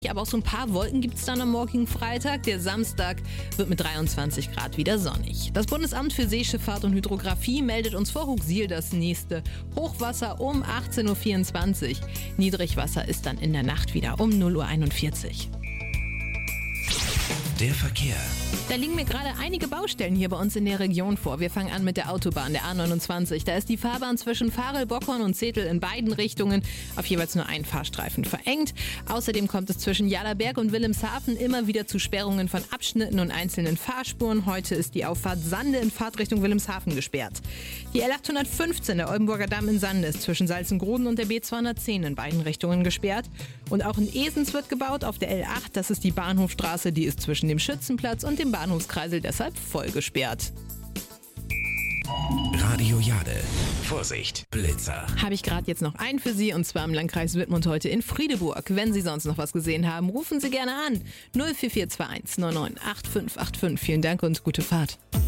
Aber auch so ein paar Wolken gibt es dann am morgigen Freitag. Der Samstag wird mit 23 Grad wieder sonnig. Das Bundesamt für Seeschifffahrt und Hydrographie meldet uns vor Hooghsiel das nächste Hochwasser um 18.24 Uhr. Niedrigwasser ist dann in der Nacht wieder um 0.41 Uhr. Der Verkehr. Da liegen mir gerade einige Baustellen hier bei uns in der Region vor. Wir fangen an mit der Autobahn, der A29. Da ist die Fahrbahn zwischen Varel, Bockhorn und Zetel in beiden Richtungen auf jeweils nur einen Fahrstreifen verengt. Außerdem kommt es zwischen Jahlerberg und Wilhelmshaven immer wieder zu Sperrungen von Abschnitten und einzelnen Fahrspuren. Heute ist die Auffahrt Sande in Fahrtrichtung Wilhelmshaven gesperrt. Die L815, der Oldenburger Damm in Sande, ist zwischen Salzengroden und der B210 in beiden Richtungen gesperrt. Und auch in Esens wird gebaut auf der L8. Das ist die Bahnhofstraße, die ist zwischen dem Schützenplatz und dem Bahnhofskreisel deshalb voll gesperrt. Radio Jade. Vorsicht, Blitzer. Habe ich gerade jetzt noch einen für Sie, und zwar im Landkreis Wittmund heute in Friedeburg. Wenn Sie sonst noch was gesehen haben, rufen Sie gerne an. 04421 99 8585. Vielen Dank und gute Fahrt.